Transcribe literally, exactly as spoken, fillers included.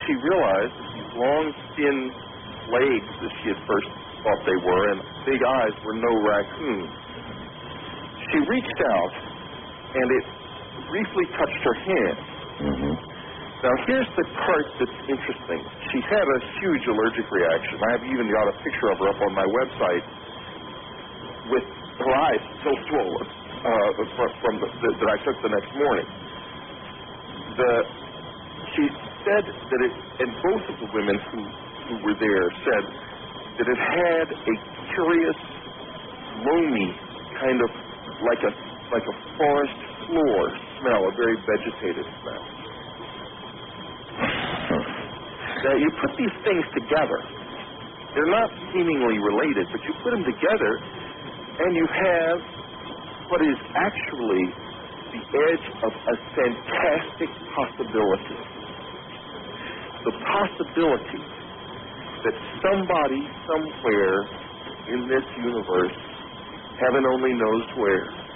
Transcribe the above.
she realized that these long, thin legs that she had first thought they were and big eyes were no raccoon. She reached out, and it briefly touched her hand. Mm-hmm. Now, here's the part that's interesting. She had a huge allergic reaction. I have even got a picture of her up on my website with her eyes still swollen uh, from, from the, the, that I took the next morning. The, she said that it, and both of the women who, who were there said that it had a curious, loamy kind of like a like a forest floor smell, a very vegetative smell. Now, you put these things together. They're not seemingly related, but you put them together, and you have what is actually the edge of a fantastic possibility. The possibility that somebody somewhere in this universe, heaven only knows where,